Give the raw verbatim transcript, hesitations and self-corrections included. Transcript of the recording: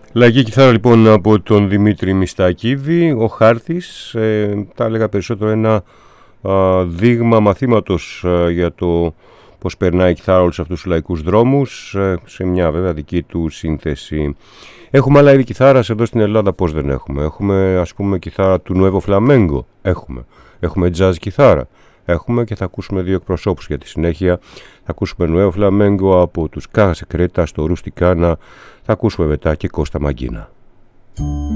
Λαϊκή κιθάρα λοιπόν από τον Δημήτρη Μιστακίδη. Ο χάρτης, ε, τα έλεγα περισσότερο ένα α, δείγμα μαθήματος α, για το πώς περνάει η κιθάρα όλους αυτούς τους λαϊκούς δρόμους, ε, σε μια βέβαια δική του σύνθεση. Έχουμε άλλα είδη κιθάρας εδώ στην Ελλάδα, πώς δεν έχουμε? Έχουμε ας πούμε κιθάρα του Nuevo Flamengo, έχουμε. Έχουμε jazz κιθάρα, έχουμε, και θα ακούσουμε δύο εκπροσώπους για τη συνέχεια. Θα ακούσουμε Nuevo Flamengo από τους Casa Secreta στο Rusticana. Θα ακούσουμε μετά και Κώστα Μαγκίνα.